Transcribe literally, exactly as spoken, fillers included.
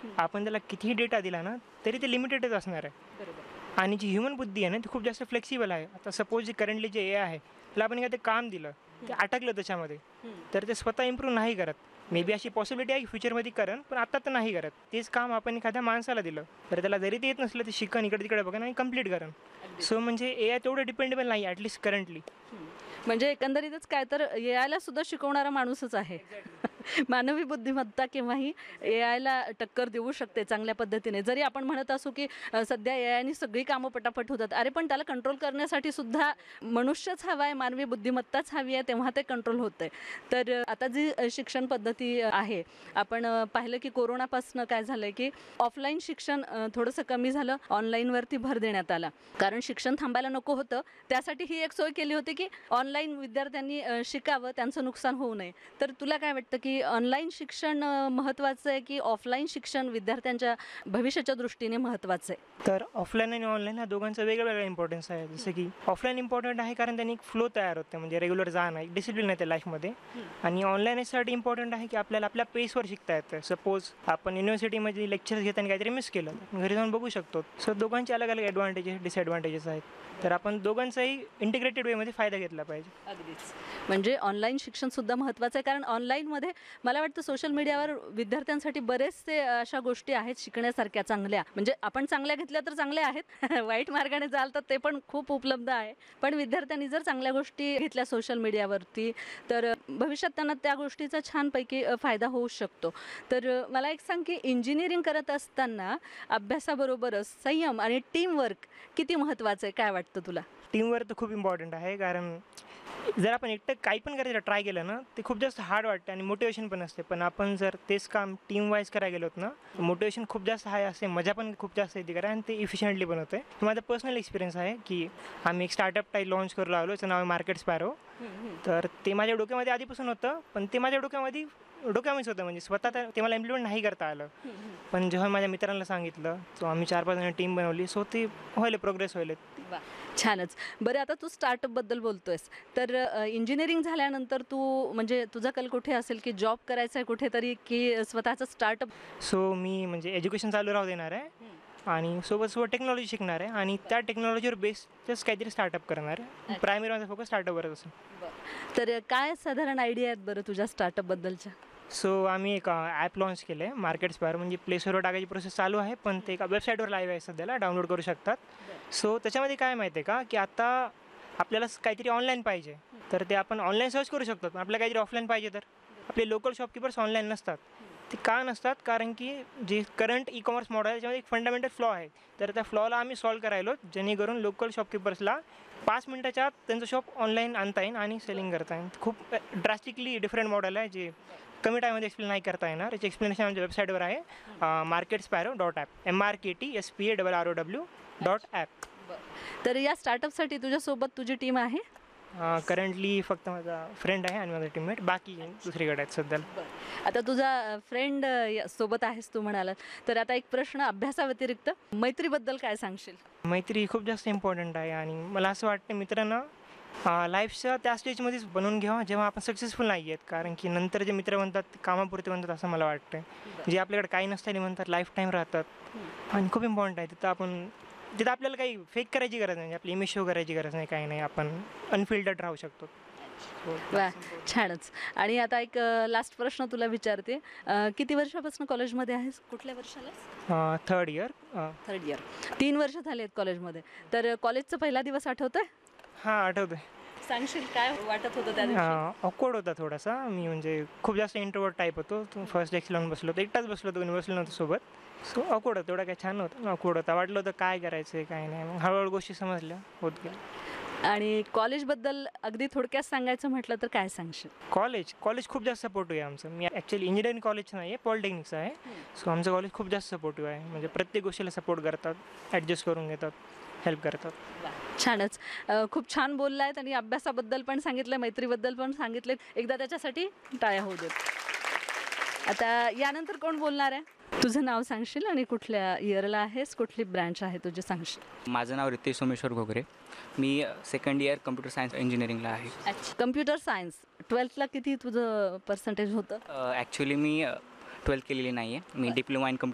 आपण त्याला कितीही डेटा दिला ना तरी ते लिमिटेडच असणार आहे. आणि जी ह्युमन बुद्धी आहे ना ती खूप जास्त फ्लेक्सिबल आहे. आता सपोज जे करंटली जे ए आहे त्याला आपण एखादं काम दिलं ते अटकलं त्याच्यामध्ये तर ते स्वतः इम्प्रूव्ह नाही करत. मे बी अशी पॉसिबिलिटी आहे की फ्युचरमध्ये करण पण आता तर नाही करत. तेच काम आपण एखाद्या माणसाला दिलं तर त्याला जरी ते येत नसलं ते शिकन इकडे तिकडे बघन आणि कंप्लीट करण. सो म्हणजे ए आय तेवढं डिपेंडेबल नाही ॲटलिस्ट करंटली. म्हणजे एकंदरीतच काय तर ए आयला सुद्धा शिकवणारा माणूसच आहे. मानवी बुद्धिमत्ता केव्हाही ए आयला टक्कर देऊ शकते चांगल्या पद्धतीने. जरी आपण म्हणत असू की अ, सध्या ए आयनी सगळी कामं पटापट होतात, अरे पण त्याला कंट्रोल करण्यासाठी सुद्धा मनुष्यच हवा आहे, मानवी बुद्धिमत्ताच हवी आहे, तेव्हा ते कंट्रोल होतंय. तर अ, आता जी अ, शिक्षण पद्धती अ, आहे, आपण अ, पाहिलं की कोरोनापासून काय झालंय की ऑफलाईन शिक्षण अ, थोडंसं कमी झालं, ऑनलाईनवरती भर देण्यात आला. कारण शिक्षण थांबायला नको होतं, त्यासाठी ही एक सोय केली होती की ऑनलाईन विद्यार्थ्यांनी अ, शिकावं, त्यांचं नुकसान होऊ नये. तर तुला काय वाटतं की ऑनलाईन शिक्षण अ, महत्त्वाचं आहे की ऑफलाईन शिक्षण विद्यार्थ्यांच्या भविष्याच्या दृष्टीने महत्त्वाचं आहे? तर ऑफलाईन आणि ऑनलाईन ह्या दोघांचा वेगळा इम्पॉर्टन्स आहे. जसं की ऑफलाईन इम्पॉर्टंट आहे कारण त्यांनी एक फ्लो तयार होते म्हणजे रेग्युलर जाणं एक डिसिप्लिन आहे त्या लाईफमध्ये. आणि ऑनलाईन यासाठी इम्पॉर्टंट आहे की आपल्याला आपल्या पेसवर शिकता येतं. सपोज आपण युनिव्हर्सिटीमध्ये लेक्चर्स घेताना काहीतरी मिस केलं तर घरी जाऊन बघू शकतो. सो दोघांचे अलग अलग ॲडव्हान्टेजेस डिसॲडव्हान्टेजेस आहेत. तर आपण दोघांचाही इंटिग्रेटेड वेमध्ये फायदा घेतला पाहिजे. अगदीच. म्हणजे ऑनलाईन शिक्षणसुद्धा महत्त्वाचं आहे कारण ऑनलाईनमध्ये मला वाटतं सोशल मीडियावर विद्यार्थ्यांसाठी बरेचसे अशा गोष्टी आहेत शिकण्यासारख्या चांगल्या. म्हणजे आपण चांगल्या घेतल्या तर चांगल्या आहेत, वाईट मार्गाने जाल तर ते पण खूप उपलब्ध आहे. पण विद्यार्थ्यांनी जर चांगल्या गोष्टी घेतल्या सोशल मीडियावरती तर भविष्यात त्यांना त्या गोष्टीचा छानपैकी अ, फायदा होऊ शकतो. तर अ, मला एक सांग की इंजिनिअरिंग करत असताना अभ्यासाबरोबरच संयम आणि टीमवर्क किती महत्त्वाचं आहे, काय वाटतं तुला? टीमवर्क तर खूप इम्पॉर्टंट आहे कारण जर आपण एकटं काही पण करायचं ट्राय केलं ना ते खूप जास्त हार्ड वाटतं आणि मोटिवेशन पण असते. पण आपण जर तेच काम टीम वाईज करायला गेलोत ना मोटिवेशन खूप जास्त हाय असते, मजा पण खूप जास्त येते करा आणि ते इफिशियंटली पण होतं आहे. माझा पर्सनल एक्सपिरियन्स आहे की आम्ही एक स्टार्टअप टाईप लॉन्च करू लागलो, त्याचं नाव आहे मार्केट स्पॅरो. तर ते माझ्या डोक्यामध्ये आधीपासून होतं पण ते माझ्या डोक्यामध्ये डोक्यामध्येच होतं म्हणजे स्वतः तर ते मला इम्प्लिमेंट नाही करता आलं. पण जेव्हा माझ्या मित्रांना सांगितलं सो आम्ही चार पाच जण टीम बनवली सो ते व्हायला प्रोग्रेस व्हायला. वाह! छानच. बरं आता तू स्टार्टअपबद्दल बोलतोयस, तर अ, इंजिनिअरिंग झाल्यानंतर तू म्हणजे तुझा कल कुठे असेल की जॉब करायचा आहे कुठेतरी की स्वतःचं स्टार्टअप? सो मी म्हणजे एज्युकेशन चालू राहू देणार आहे आणि सोबत सोबत टेक्नॉलॉजी शिकणार आहे आणि त्या टेक्नॉलॉजीवर बेस्डच काहीतरी स्टार्टअप करणार आहे. प्रायमरी माझा फोकस स्टार्टअपवरच असेल. तर काय साधारण आयडिया आहेत बरं तुझ्या स्टार्टअपबद्दलच्या? सो आम्ही एक ॲप लॉन्च केलं आहे मार्केट स्क्वेअर म्हणजे प्ले स्टोअरवर टाकायची प्रोसेस चालू आहे पण ते एका वेबसाईटवर लाईव्ह आहे सध्याला डाउनलोड करू शकतात. सो त्याच्यामध्ये काय माहिती आहे का की आता आपल्याला काहीतरी ऑनलाईन पाहिजे तर ते आपण ऑनलाईन सर्च करू शकतो पण आपल्याला काहीतरी ऑफलाईन पाहिजे तर आपले लोकल शॉपकीपर्स ऑनलाईन नसतात. ते का नसतात कारण की जे करंट ई कॉमर्स मॉडेल आहे त्याच्यामध्ये एक फंडामेंटल फ्लॉ आहे. तर त्या फ्लॉला आम्ही सॉल्व करायलो जेणेकरून लोकल शॉपकीपर्सला पाच मिनटाच्या आत त्यांचं शॉप ऑनलाईन आणता येईल आणि सेलिंग करता येईल. खूप ड्रास्टिकली डिफरंट मॉडेल आहे जे कमी टाईममध्ये एक्सप्लेन नाही करता येणार. याची एक्सप्लेनेशन आमच्या वेबसाईटवर आहे market sparrow dot app M R K T S P A double R O W dot app. तर या स्टार्टअपसाठी तुझ्यासोबत तुझी टीम आहे? करंटली फक्त माझा फ्रेंड आहे आणि माझा टीममेट बाकी दुसरीकडे आहेत सध्याला. आता तुझा फ्रेंड सोबत आहेस तू म्हणालात, तर आता एक प्रश्न अभ्यासाव्यतिरिक्त मैत्रीबद्दल काय सांगशील? मैत्री खूप जास्त इम्पॉर्टंट आहे आणि मला असं वाटतं मित्रांना लाईफच्या त्या स्टेजमध्येच बनवून घ्यावा जेव्हा आपण सक्सेसफुल नाही आहेत. कारण की नंतर जे मित्र म्हणतात ते कामापुरते म्हणतात असं मला वाटतं. जे आपल्याकडे काही नसतं ते म्हणतात लाईफ टाईम राहतात आणि खूप इम्पॉर्टंट आहे. तिथं आपण तिथं आपल्याला काही फेक करायची गरज नाही, आपली इमेज शो करायची गरज नाही, काही नाही, आपण अनफिल्टर्ड राहू शकतो. वा, छानच. आणि आता एक लास्ट प्रश्न तुला विचारते, अ, किती वर्षापासून कॉलेजमध्ये आहेस? कुठल्या वर्षाला? Third year. Third year. तीन वर्ष झाली आहेत कॉलेजमध्ये. तर कॉलेजचा पहिला दिवस आठवतोय? हां आठवतोय. सांगशील काय वाटत होतं त्या दिवशी? ऑकवर्ड होता थोडासा. मी म्हणजे खूप जास्त इंट्रोवर्ट टाईप होतो. फर्स्ट डेस्क लावून बसलो होतो, एकटाच बसलो होतो, कोणी बसलो नव्हतं सोबत. सो ऑकवर्ड होतं, तेवढा काय छान नव्हतं, ऑकवर्ड होता. वाटलं होतं काय करायचं आहे काय नाही. मग हळूहळू गोष्टी समजल्या होत गेल्या. आणि कॉलेजबद्दल अगदी थोडक्यात सांगायचं म्हटलं तर काय सांगशील? कॉलेज कॉलेज खूप जास्त सपोर्टिव्ह आहे आमचं. मी ॲक्च्युली इंजिनिअरिंग कॉलेजचं नाही आहे, पॉलिटेक्निकचं आहे. सो आमचं कॉलेज खूप जास्त सपोर्टिव्ह आहे. म्हणजे प्रत्येक गोष्टीला सपोर्ट करतात, ॲडजस्ट करून घेतात, हेल्प करतात. छानच. अ, खूप छान बोलला आहेत आणि अभ्यासाबद्दल पण सांगितलं, मैत्रीबद्दल पण सांगितलं. एकदा त्याच्यासाठी टाळ्या होऊ देत. आता यानंतर कोण बोलणार आहे? तुझं नाव सांगशील आणि कुठल्या इयरला आहेस, कुठली ब्रँच आहे तुझी सांगशील? माझं नाव रितेश सोमेश्वर घोगरे. मी सेकंड इयर कम्प्युटर सायन्स इंजिनिअरिंगला आहे. अच्छा, कम्प्युटर सायन्स. ट्वेल्थला किती तुझं पर्सेंटेज होतं? ॲक्च्युली मी ट्वेल्थ केलेली नाही आहे. मी डिप्लोमा इन कम्प्युटर